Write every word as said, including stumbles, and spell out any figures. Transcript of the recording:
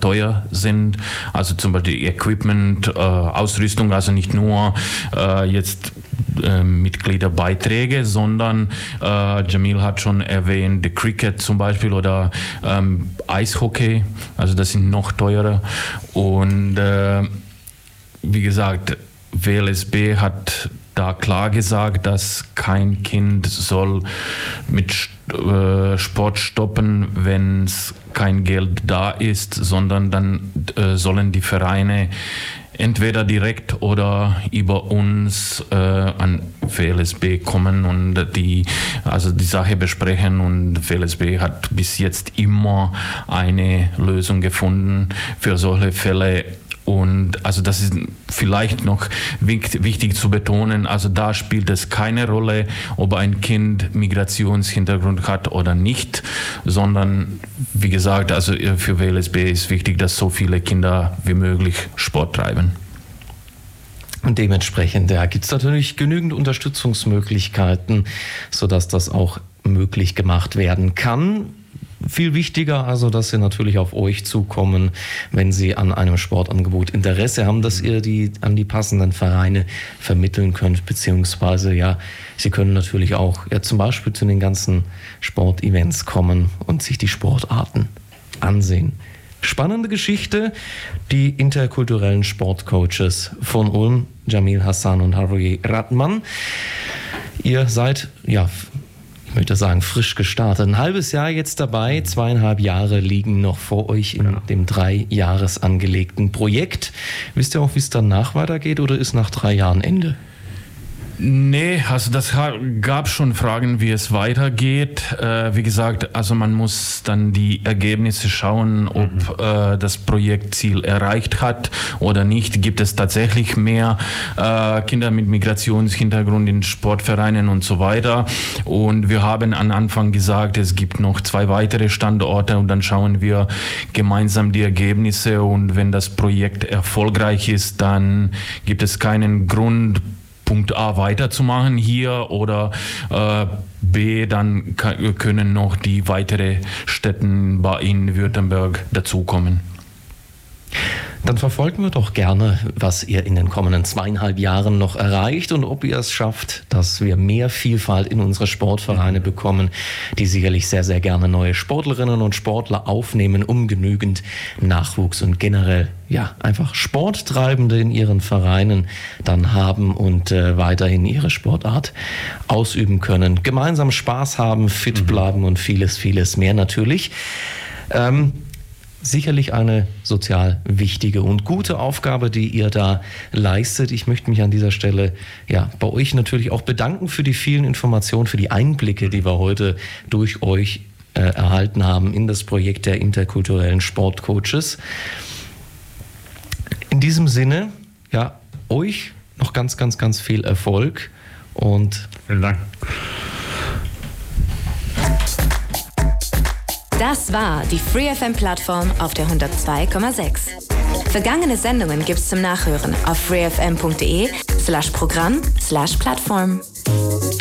teuer sind. Also zum Beispiel Equipment, äh, Ausrüstung, also nicht nur äh, jetzt äh, Mitgliederbeiträge, sondern äh, Jamil hat schon erwähnt, der Cricket zum Beispiel oder ähm, Eishockey, also das sind noch teurer. Und äh, wie gesagt, W L S B hat da klar gesagt, dass kein Kind soll mit äh, Sport stoppen, wenn es kein Geld da ist, sondern dann äh, sollen die Vereine entweder direkt oder über uns äh, an W L S B kommen und die, also die Sache besprechen, und W L S B hat bis jetzt immer eine Lösung gefunden für solche Fälle. Und also das ist vielleicht noch wichtig zu betonen, also da spielt es keine Rolle, ob ein Kind Migrationshintergrund hat oder nicht, sondern wie gesagt, also für W L S B ist wichtig, dass so viele Kinder wie möglich Sport treiben. Und dementsprechend ja, gibt es natürlich genügend Unterstützungsmöglichkeiten, sodass das auch möglich gemacht werden kann. Viel wichtiger also, dass sie natürlich auf euch zukommen, wenn sie an einem Sportangebot Interesse haben, dass ihr die an die passenden Vereine vermitteln könnt, beziehungsweise ja, sie können natürlich auch ja, zum Beispiel zu den ganzen Sportevents kommen und sich die Sportarten ansehen. Spannende Geschichte, die interkulturellen Sportcoaches von Ulm, Jamil Hassan und Harry Radman. Ihr seid, ja, ich möchte sagen, frisch gestartet. Ein halbes Jahr jetzt dabei, zweieinhalb Jahre liegen noch vor euch in ja. dem drei Jahres angelegten Projekt. Wisst ihr auch, wie es danach weitergeht, oder ist nach drei Jahren Ende? Nee, also das gab schon Fragen, wie es weitergeht. Äh, wie gesagt, also man muss dann die Ergebnisse schauen, ob mhm. äh, das Projektziel erreicht hat oder nicht. Gibt es tatsächlich mehr äh, Kinder mit Migrationshintergrund in Sportvereinen und so weiter. Und wir haben am Anfang gesagt, es gibt noch zwei weitere Standorte, und dann schauen wir gemeinsam die Ergebnisse, und wenn das Projekt erfolgreich ist, dann gibt es keinen Grund, Punkt A weiterzumachen hier, oder äh, B, dann kann, können noch die weiteren Städte in Württemberg dazukommen. Dann verfolgen wir doch gerne, was ihr in den kommenden zweieinhalb Jahren noch erreicht und ob ihr es schafft, dass wir mehr Vielfalt in unsere Sportvereine bekommen, die sicherlich sehr, sehr gerne neue Sportlerinnen und Sportler aufnehmen, um genügend Nachwuchs und generell ja einfach Sporttreibende in ihren Vereinen dann haben und äh, weiterhin ihre Sportart ausüben können. Gemeinsam Spaß haben, fit bleiben und vieles, vieles mehr natürlich. Ähm, Sicherlich eine sozial wichtige und gute Aufgabe, die ihr da leistet. Ich möchte mich an dieser Stelle ja bei euch natürlich auch bedanken für die vielen Informationen, für die Einblicke, die wir heute durch euch äh, erhalten haben in das Projekt der interkulturellen Sportcoaches. In diesem Sinne, ja, euch noch ganz, ganz, ganz viel Erfolg und vielen Dank. Das war die Free F M-Plattform auf der hundertzwei Komma sechs. Vergangene Sendungen gibt's zum Nachhören auf freefm punkt de slash Programm slash Plattform.